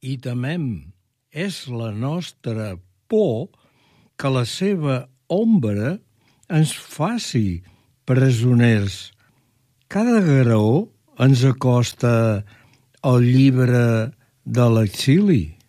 i temem. És la nostra por que la seva ombra ens faci presoners. Cada graó ens acosta al llibre de l'exili.